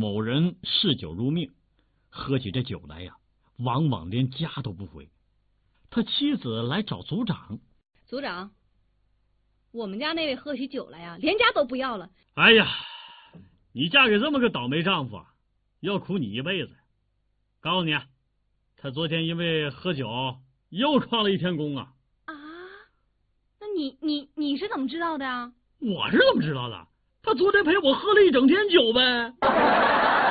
某人嗜酒如命，喝起这酒来呀，往往连家都不回。他妻子来找族长， 族长，我们家那位喝起酒来呀，连家都不要了。 哎呀，你嫁给这么个倒霉丈夫啊，要苦你一辈子。告诉你，他昨天因为喝酒又旷了一天工啊。 啊？那你是怎么知道的呀？ 我是怎么知道的？他昨天陪我喝了一整天酒呗。